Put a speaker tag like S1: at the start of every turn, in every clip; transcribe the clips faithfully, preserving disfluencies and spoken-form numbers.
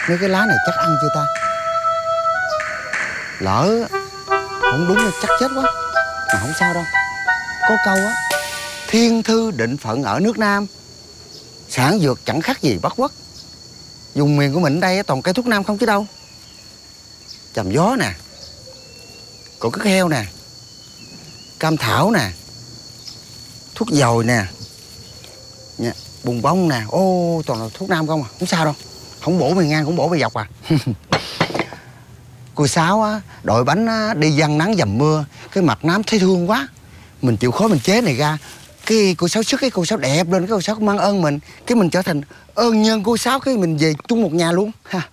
S1: Mấy cái lá này chắc ăn chưa ta? Lỡ không đúng là chắc chết quá. Mà không sao đâu. Có câu á, thiên thư định phận ở nước Nam, sản dược chẳng khác gì Bắc Quốc. Vùng miền của mình ở đây toàn cây thuốc nam không chứ đâu. Chàm gió nè, cổ cứt heo nè, cam thảo nè, thuốc dồi nè, bùn bông nè. Ô, toàn là thuốc nam không à. Không sao đâu. Không bổ bề ngang cũng bổ bề dọc à. Cô Sáu á, đội bánh á, đi giăng nắng dầm mưa, cái mặt nám thấy thương quá. Mình chịu khó mình chế này ra, cái cô Sáu sức cái cô Sáu đẹp lên, cái cô Sáu mang ơn mình, cái mình trở thành ơn nhân cô Sáu, cái mình về chung một nhà luôn ha.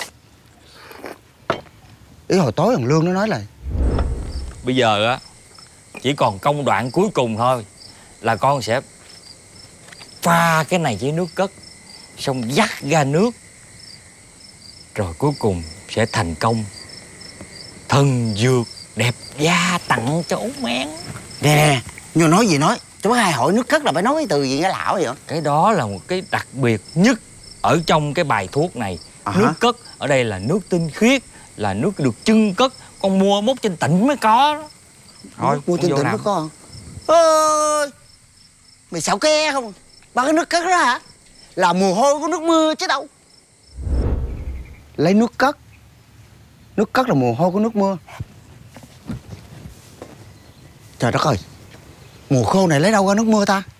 S1: Ý hồi tối thằng Lương nó nói là
S2: bây giờ á chỉ còn công đoạn cuối cùng thôi, là con sẽ pha cái này với nước cất, xong vắt ra nước, rồi cuối cùng sẽ thành công thần dược đẹp da tặng cho Út Mén.
S1: Nè nè, nhưng nói gì nói, chú hai hỏi nước cất là phải nói cái từ gì nghe lão vậy?
S2: Cái đó là một cái đặc biệt nhất ở trong cái bài thuốc này. À, nước hả? Cất ở đây là nước tinh khiết, là nước được chưng cất, con mua mốt trên tỉnh mới có đó.
S1: Thôi, mua trên tỉnh mới có. Ơi, mày xạo ke không? Ba cái nước cất đó hả? Là mồ hôi của nước mưa chứ đâu. Lấy nước cất. Nước cất là mồ hôi của nước mưa. Trời đất ơi, mùa khô này lấy đâu ra nước mưa ta?